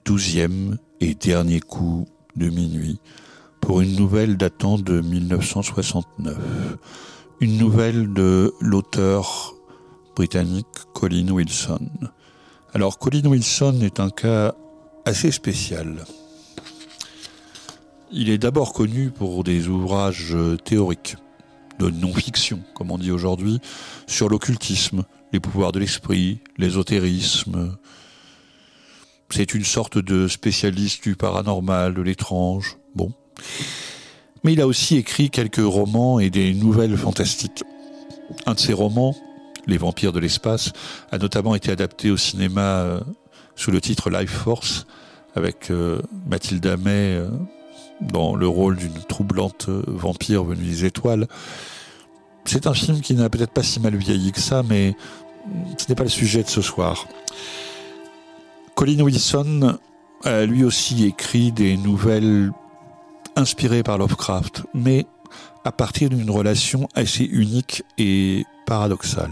12e et dernier coup de minuit pour une nouvelle datant de 1969. Une nouvelle de l'auteur britannique Colin Wilson. Alors Colin Wilson est un cas assez spécial. Il est d'abord connu pour des ouvrages théoriques, de non-fiction, comme on dit aujourd'hui, sur l'occultisme, les pouvoirs de l'esprit, l'ésotérisme. C'est une sorte de spécialiste du paranormal, de l'étrange, bon. Mais il a aussi écrit quelques romans et des nouvelles fantastiques. Un de ses romans, Les vampires de l'espace, a notamment été adapté au cinéma sous le titre Life Force, avec Mathilda May dans le rôle d'une troublante vampire venue des étoiles. C'est un film qui n'a peut-être pas si mal vieilli que ça, mais ce n'est pas le sujet de ce soir. Colin Wilson a lui aussi écrit des nouvelles inspirées par Lovecraft, mais à partir d'une relation assez unique et paradoxale.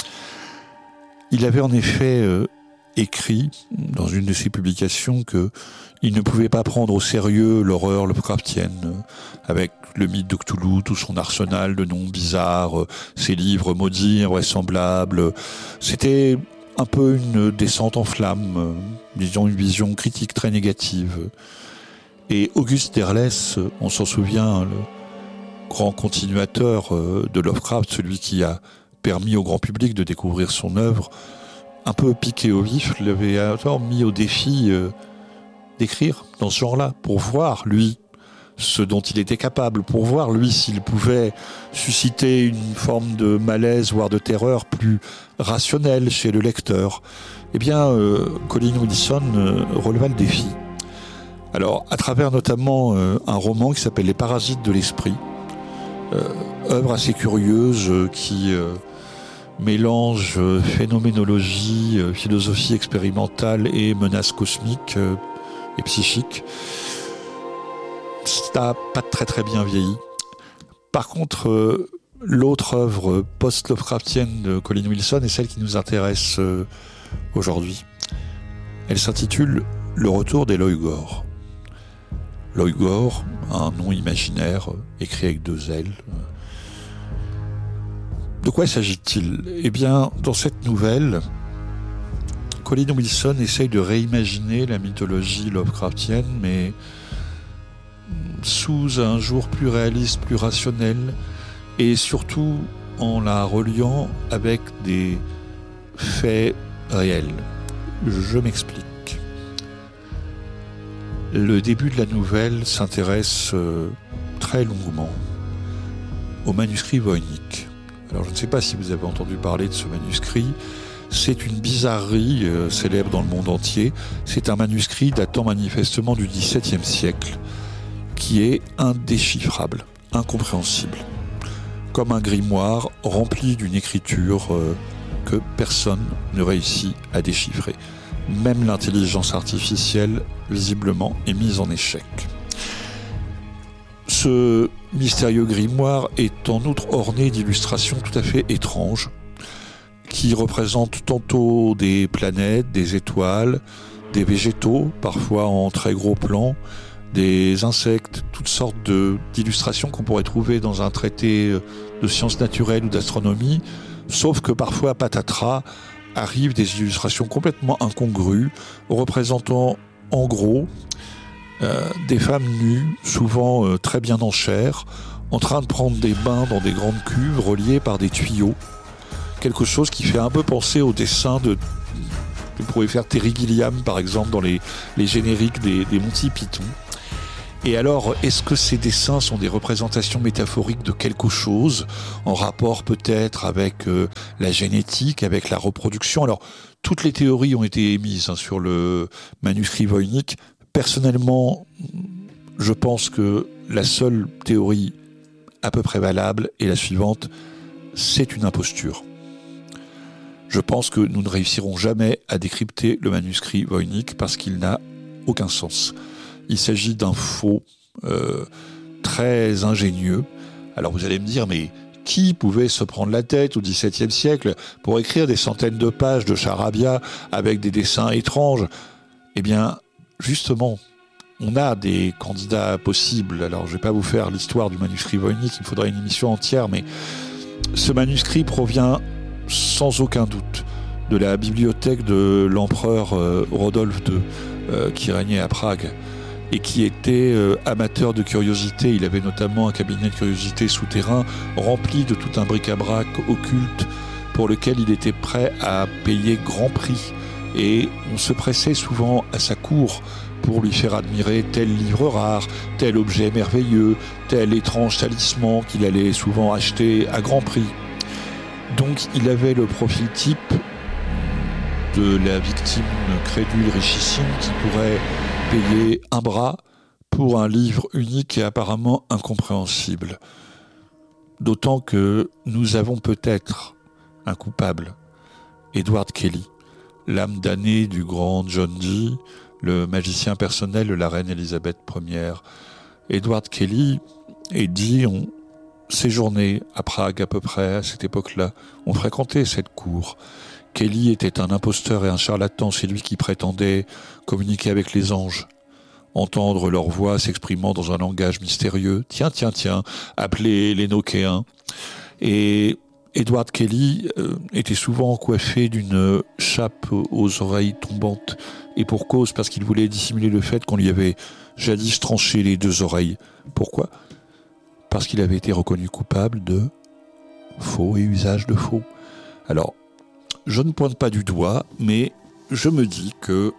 Il avait en effet écrit dans une de ses publications qu'il ne pouvait pas prendre au sérieux l'horreur Lovecraftienne, avec le mythe de Cthulhu, tout son arsenal de noms bizarres, ses livres maudits, invraisemblables. C'était un peu une descente en flammes, disons une vision critique très négative. Et August Derleth, on s'en souvient, le grand continuateur de Lovecraft, celui qui a permis au grand public de découvrir son œuvre, un peu piqué au vif, l'avait alors mis au défi d'écrire dans ce genre-là, pour voir, lui, ce dont il était capable, pour voir, lui, s'il pouvait susciter une forme de malaise, voire de terreur plus rationnelle chez le lecteur. Eh bien, Colin Wilson releva le défi. Alors, à travers notamment un roman qui s'appelle Les Parasites de l'Esprit, œuvre assez curieuse qui mélange phénoménologie, philosophie expérimentale et menaces cosmiques et psychiques. Ça n'a pas très très bien vieilli. Par contre, l'autre œuvre post-Lovecraftienne de Colin Wilson est celle qui nous intéresse aujourd'hui. Elle s'intitule « Le retour d'Eloy Gore ». Eloy Gore, un nom imaginaire, écrit avec 2 L. De quoi s'agit-il ? Eh bien, dans cette nouvelle, Colin Wilson essaye de réimaginer la mythologie Lovecraftienne, mais sous un jour plus réaliste, plus rationnel, et surtout en la reliant avec des faits réels. Je m'explique. Le début de la nouvelle s'intéresse très longuement au manuscrit Voynich. Alors je ne sais pas si vous avez entendu parler de ce manuscrit. C'est une bizarrerie célèbre dans le monde entier. C'est un manuscrit datant manifestement du XVIIe siècle, qui est indéchiffrable, incompréhensible, comme un grimoire rempli d'une écriture que personne ne réussit à déchiffrer. Même l'intelligence artificielle, visiblement, est mise en échec. Ce mystérieux grimoire est en outre orné d'illustrations tout à fait étranges, qui représentent tantôt des planètes, des étoiles, des végétaux, parfois en très gros plans, des insectes, toutes sortes d'illustrations qu'on pourrait trouver dans un traité de sciences naturelles ou d'astronomie, sauf que parfois, patatras, arrivent des illustrations complètement incongrues, représentant en gros des femmes nues, souvent très bien en chair, en train de prendre des bains dans des grandes cuves reliées par des tuyaux. Quelque chose qui fait un peu penser au dessin que pourrait faire Terry Gilliam, par exemple, dans les génériques des Monty Python. Et alors, est-ce que ces dessins sont des représentations métaphoriques de quelque chose, en rapport peut-être avec la génétique, avec la reproduction ? Alors, toutes les théories ont été émises sur le manuscrit Voynich. Personnellement, je pense que la seule théorie à peu près valable est la suivante, c'est une imposture. Je pense que nous ne réussirons jamais à décrypter le manuscrit Voynich parce qu'il n'a aucun sens. Il s'agit d'un faux très ingénieux. Alors vous allez me dire, mais qui pouvait se prendre la tête au XVIIe siècle pour écrire des centaines de pages de charabia avec des dessins étranges ? Eh bien, justement, on a des candidats possibles. Alors, je ne vais pas vous faire l'histoire du manuscrit Voynich, il faudrait une émission entière, mais ce manuscrit provient sans aucun doute de la bibliothèque de l'empereur Rodolphe II, qui régnait à Prague, et qui était amateur de curiosités. Il avait notamment un cabinet de curiosités souterrain rempli de tout un bric-à-brac occulte pour lequel il était prêt à payer grand prix. Et on se pressait souvent à sa cour pour lui faire admirer tel livre rare, tel objet merveilleux, tel étrange talisman qu'il allait souvent acheter à grand prix. Donc il avait le profil type de la victime crédule richissime qui pourrait payer un bras pour un livre unique et apparemment incompréhensible. D'autant que nous avons peut-être un coupable, Edward Kelly, l'âme damnée du grand John Dee, le magicien personnel de la reine Élisabeth Ier. Edward Kelly et Dee ont séjourné à Prague à peu près à cette époque-là, ont fréquenté cette cour. Kelly était un imposteur et un charlatan, c'est lui qui prétendait communiquer avec les anges, entendre leur voix s'exprimant dans un langage mystérieux. Tiens, appelez les Nokéens. Et Edward Kelly était souvent coiffé d'une chape aux oreilles tombantes, et pour cause, parce qu'il voulait dissimuler le fait qu'on lui avait jadis tranché les 2 oreilles. Pourquoi ? Parce qu'il avait été reconnu coupable de faux et usage de faux. Alors, je ne pointe pas du doigt, mais je me dis que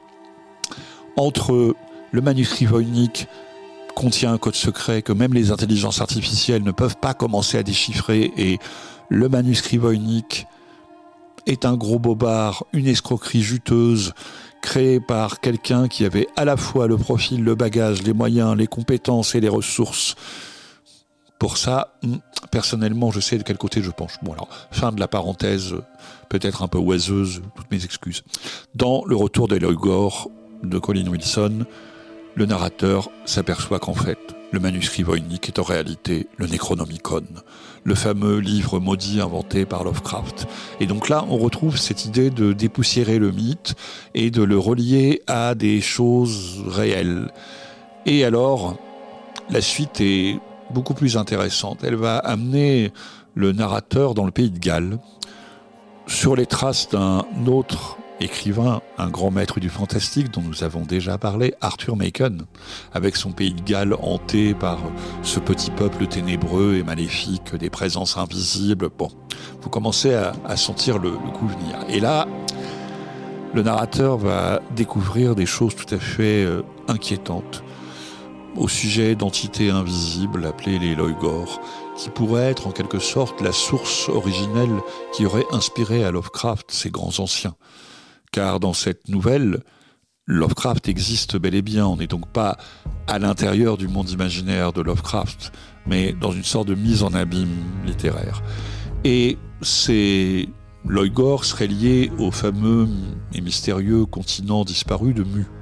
entre le manuscrit Voynich contient un code secret que même les intelligences artificielles ne peuvent pas commencer à déchiffrer, et le manuscrit Voynich est un gros bobard, une escroquerie juteuse, créée par quelqu'un qui avait à la fois le profil, le bagage, les moyens, les compétences et les ressources. Pour ça, personnellement, je sais de quel côté je penche. Bon alors, fin de la parenthèse, peut-être un peu oiseuse, toutes mes excuses. Dans Le Retour d'Eloy Gore de Colin Wilson, le narrateur s'aperçoit qu'en fait, le manuscrit Voynich est en réalité le Necronomicon, le fameux livre maudit inventé par Lovecraft. Et donc là, on retrouve cette idée de dépoussiérer le mythe et de le relier à des choses réelles. Et alors, la suite est beaucoup plus intéressante. Elle va amener le narrateur dans le pays de Galles, sur les traces d'un autre écrivain, un grand maître du fantastique dont nous avons déjà parlé, Arthur Machen, avec son pays de Galles hanté par ce petit peuple ténébreux et maléfique, des présences invisibles. Bon, vous commencez à sentir le coup venir. Et là, le narrateur va découvrir des choses tout à fait inquiétantes au sujet d'entités invisibles appelées les Loigor, qui pourraient être en quelque sorte la source originelle qui aurait inspiré à Lovecraft ces grands anciens. Car dans cette nouvelle, Lovecraft existe bel et bien. On n'est donc pas à l'intérieur du monde imaginaire de Lovecraft, mais dans une sorte de mise en abîme littéraire. Et ces Loigor seraient liés au fameux et mystérieux continent disparu de Mu.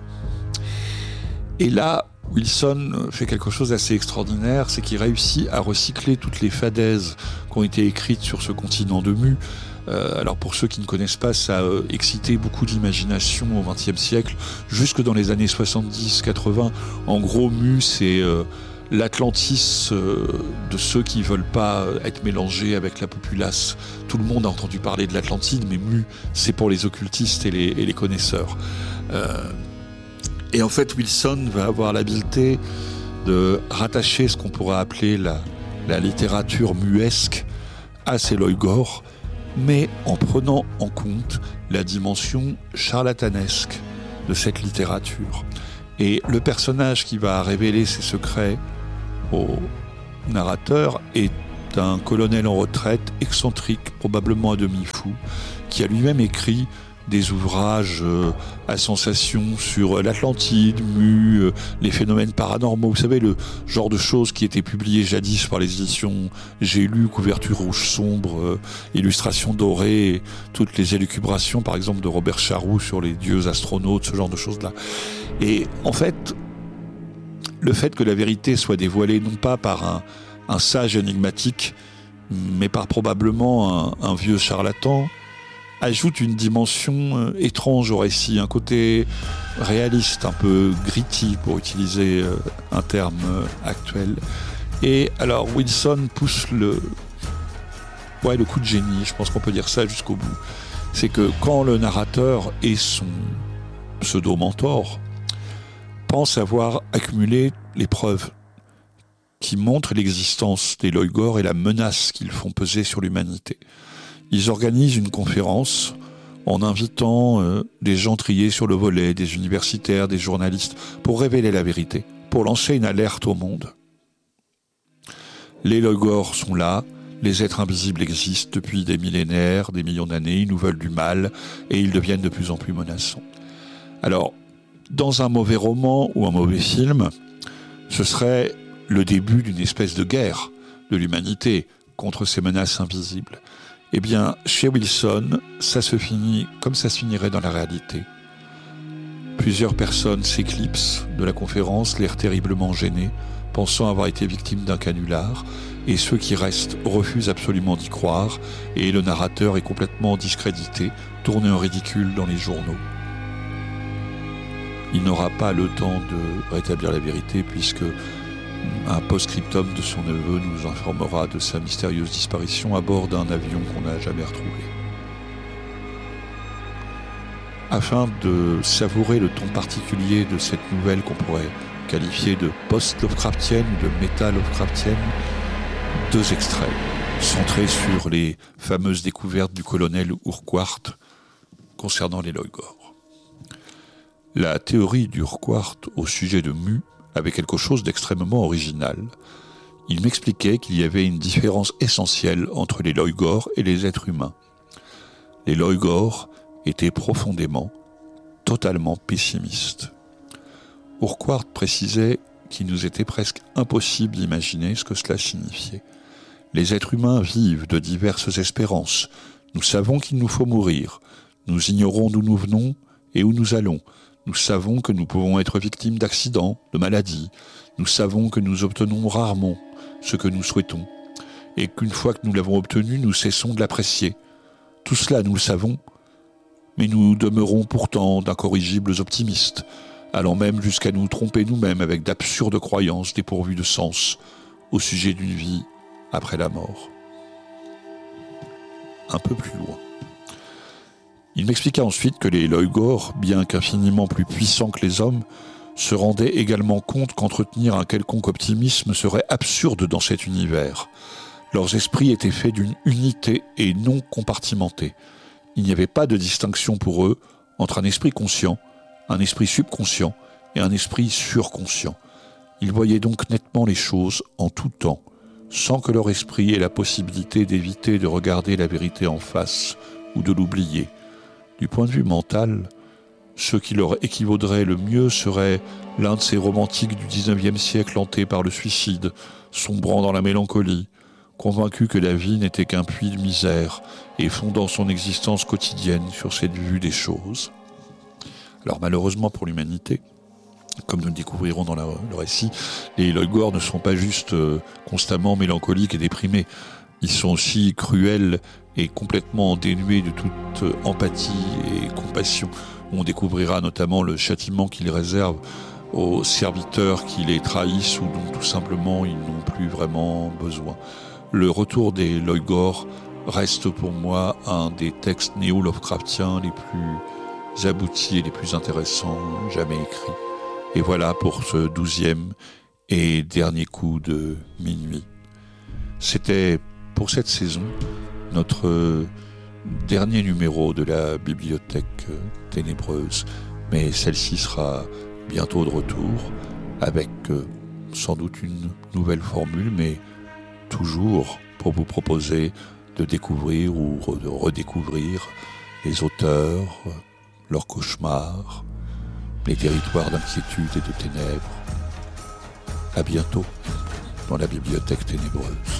Et là, Wilson fait quelque chose d'assez extraordinaire, c'est qu'il réussit à recycler toutes les fadaises qui ont été écrites sur ce continent de Mu. Alors pour ceux qui ne connaissent pas, ça a excité beaucoup d'imagination au XXe siècle, jusque dans les années 70-80. En gros, Mu, c'est l'Atlantis de ceux qui ne veulent pas être mélangés avec la populace. Tout le monde a entendu parler de l'Atlantide, mais Mu, c'est pour les occultistes et les connaisseurs. Et en fait, Wilson va avoir l'habileté de rattacher ce qu'on pourrait appeler la littérature muesque à ces Loigor, mais en prenant en compte la dimension charlatanesque de cette littérature. Et le personnage qui va révéler ses secrets au narrateur est un colonel en retraite, excentrique, probablement à demi fou, qui a lui-même écrit des ouvrages à sensation sur l'Atlantide, Mu, les phénomènes paranormaux. Vous savez, le genre de choses qui étaient publiées jadis par les éditions J'ai lu, couverture rouge sombre, illustrations dorées, toutes les élucubrations, par exemple, de Robert Charroux sur les dieux astronautes, ce genre de choses-là. Et en fait, le fait que la vérité soit dévoilée non pas par un sage énigmatique, mais par probablement un vieux charlatan, ajoute une dimension étrange au récit, un côté réaliste, un peu gritty pour utiliser un terme actuel. Et alors Wilson pousse le coup de génie, je pense qu'on peut dire ça jusqu'au bout. C'est que quand le narrateur et son pseudo-mentor pensent avoir accumulé les preuves qui montrent l'existence des Loigor et la menace qu'ils font peser sur l'humanité, ils organisent une conférence en invitant des gens triés sur le volet, des universitaires, des journalistes, pour révéler la vérité, pour lancer une alerte au monde. Les Loigor sont là, les êtres invisibles existent depuis des millénaires, des millions d'années, ils nous veulent du mal et ils deviennent de plus en plus menaçants. Alors, dans un mauvais roman ou un mauvais film, ce serait le début d'une espèce de guerre de l'humanité contre ces menaces invisibles. Eh bien, chez Wilson, ça se finit comme ça se finirait dans la réalité. Plusieurs personnes s'éclipsent de la conférence, l'air terriblement gênés, pensant avoir été victimes d'un canular, et ceux qui restent refusent absolument d'y croire, et le narrateur est complètement discrédité, tourné en ridicule dans les journaux. Il n'aura pas le temps de rétablir la vérité, puisque un post-scriptum de son neveu nous informera de sa mystérieuse disparition à bord d'un avion qu'on n'a jamais retrouvé. Afin de savourer le ton particulier de cette nouvelle qu'on pourrait qualifiée de post-Lovecraftienne ou de méta-Lovecraftienne, 2 extraits centrés sur les fameuses découvertes du colonel Urquhart concernant les Loigor. La théorie d'Urquhart au sujet de Mu avait quelque chose d'extrêmement original. Il m'expliquait qu'il y avait une différence essentielle entre les Loigor et les êtres humains. Les Loigor étaient profondément, totalement pessimistes. Urquhart précisait qu'il nous était presque impossible d'imaginer ce que cela signifiait. Les êtres humains vivent de diverses espérances. Nous savons qu'il nous faut mourir. Nous ignorons d'où nous venons et où nous allons. Nous savons que nous pouvons être victimes d'accidents, de maladies. Nous savons que nous obtenons rarement ce que nous souhaitons. Et qu'une fois que nous l'avons obtenu, nous cessons de l'apprécier. Tout cela, nous le savons. Mais nous demeurons pourtant d'incorrigibles optimistes, allant même jusqu'à nous tromper nous-mêmes avec d'absurdes croyances dépourvues de sens au sujet d'une vie après la mort. Un peu plus loin. Il m'expliqua ensuite que les Loigor, bien qu'infiniment plus puissants que les hommes, se rendaient également compte qu'entretenir un quelconque optimisme serait absurde dans cet univers. Leurs esprits étaient faits d'une unité et non compartimentés. Il n'y avait pas de distinction pour eux entre un esprit conscient, un esprit subconscient et un esprit surconscient. Ils voyaient donc nettement les choses en tout temps, sans que leur esprit ait la possibilité d'éviter de regarder la vérité en face ou de l'oublier. Du point de vue mental, ce qui leur équivaudrait le mieux serait l'un de ces romantiques du XIXe siècle hantés par le suicide, sombrant dans la mélancolie, convaincu que la vie n'était qu'un puits de misère et fondant son existence quotidienne sur cette vue des choses. Alors malheureusement pour l'humanité, comme nous le découvrirons dans le récit, les Loigor ne sont pas juste constamment mélancoliques et déprimés. Ils sont aussi cruels et complètement dénués de toute empathie et compassion. On découvrira notamment le châtiment qu'ils réservent aux serviteurs qui les trahissent ou dont tout simplement ils n'ont plus vraiment besoin. Le retour des Loigor reste pour moi un des textes néo-Lovecraftiens les plus aboutis et les plus intéressants jamais écrits. Et voilà pour ce 12e et dernier coup de minuit. C'était pour cette saison notre dernier numéro de la bibliothèque ténébreuse, mais celle-ci sera bientôt de retour avec sans doute une nouvelle formule, mais toujours pour vous proposer de découvrir ou de redécouvrir les auteurs, leurs cauchemars, les territoires d'inquiétude et de ténèbres. À bientôt dans la bibliothèque ténébreuse.